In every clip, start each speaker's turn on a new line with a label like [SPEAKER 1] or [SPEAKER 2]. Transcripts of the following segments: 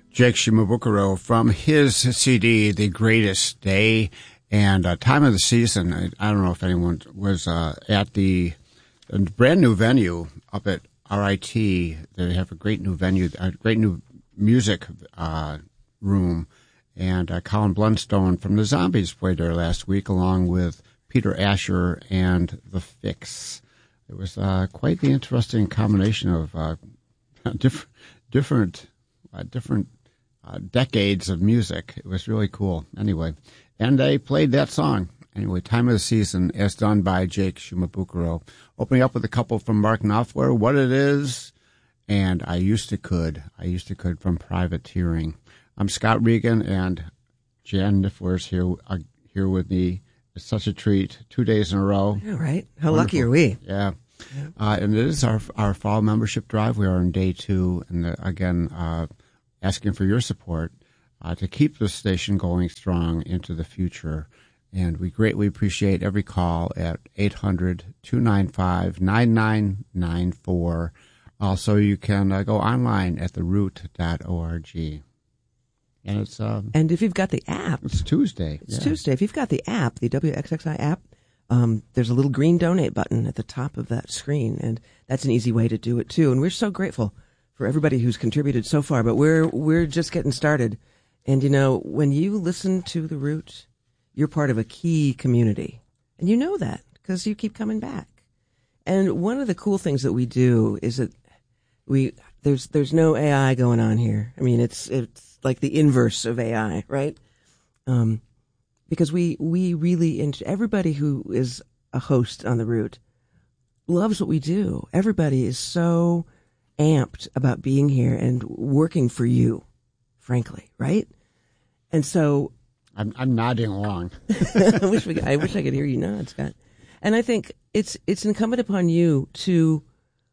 [SPEAKER 1] Jake Shimabukuro from his CD, The Greatest Day, and time of the season. I don't know if anyone was at the brand new venue up at RIT. They have a great new venue, a great new music room, and Colin Blunstone from the Zombies played there last week, along with Peter Asher and The Fix. It was quite the interesting combination of different decades of music. It was really cool. Anyway, and they played that song. Anyway, Time of the Season, as done by Jake Shimabukuro. Opening up with a couple from Mark Knopfler, What It Is, and I Used to Could from Privateering. I'm Scott Regan, and Jan Niffler's here with me. It's such a treat. 2 days in a row.
[SPEAKER 2] Yeah, right. How
[SPEAKER 1] Wonderful.
[SPEAKER 2] Lucky are we?
[SPEAKER 1] Yeah. And it is our fall membership drive. We are on day 2, and again, asking for your support to keep the station going strong into the future. And we greatly appreciate every call at 800-295-9994. Also, you can go online at theroot.org. And it's
[SPEAKER 2] and if you've got the app,
[SPEAKER 1] it's Tuesday.
[SPEAKER 2] It's Tuesday. If you've got the app, the WXXI app, there's a little green donate button at the top of that screen, and that's an easy way to do it too. And we're so grateful for everybody who's contributed so far, but we're just getting started. And you know, when you listen to The Root, you're part of a key community, and you know that because you keep coming back. And one of the cool things that we do is that there's no AI going on here. I mean, it's like the inverse of AI, right? Because we really, everybody who is a host on The Root loves what we do. Everybody is so amped about being here and working for you, frankly, right? And so
[SPEAKER 1] I'm nodding along.
[SPEAKER 2] I wish I could hear you nod, Scott. And I think it's incumbent upon you to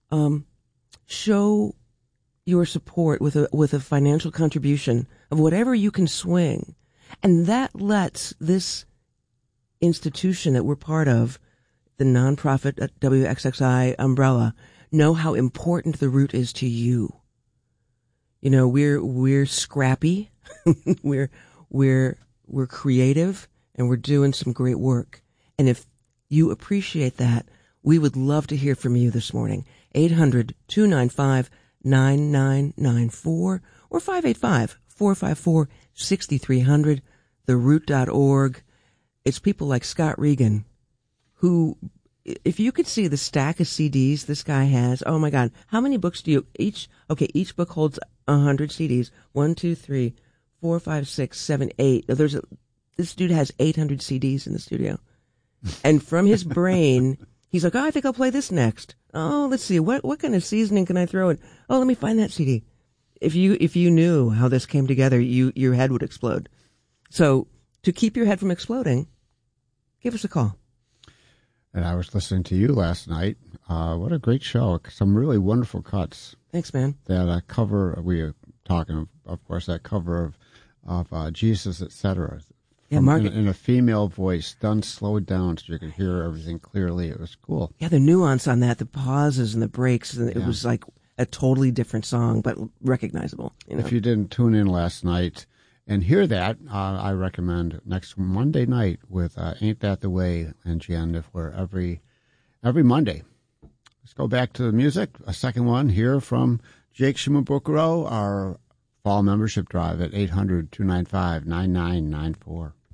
[SPEAKER 2] show your support with a financial contribution of whatever you can swing. And that lets this institution that we're part of, the nonprofit at WXXI umbrella, know how important The Root is to you. You know, we're scrappy, we're creative, and we're doing some great work. And if you appreciate that, we would love to hear from you this morning. 800-295-9994 or 585-454-6300, theroot.org. It's people like Scott Regan who, if you could see the stack of CDs this guy has, oh my God, how many books do you each book holds 100 CDs. 1, 2, 3, 4, 5, 6, 7, 8. This dude has 800 CDs in the studio. And from his brain, he's like, oh, I think I'll play this next. Oh, let's see, what kind of seasoning can I throw in? Oh, let me find that CD. If you knew how this came together, your head would explode. So to keep your head from exploding, give us a call.
[SPEAKER 1] And I was listening to you last night. What a great show. Some really wonderful cuts.
[SPEAKER 2] Thanks, man.
[SPEAKER 1] That cover, we are talking, of course, that cover of Jesus, etc.
[SPEAKER 2] Yeah, Mark.
[SPEAKER 1] In a female voice, slowed down so you could hear everything clearly. It was cool.
[SPEAKER 2] Yeah, the nuance on that, the pauses and the breaks, and it was like a totally different song, but recognizable. You know?
[SPEAKER 1] If you didn't tune in last night and hear that, I recommend next Monday night with Ain't That the Way and Jan Niffler every Monday. Let's go back to the music. A second one here from Jake Shimabukuro, our fall membership drive at 800-295-9994.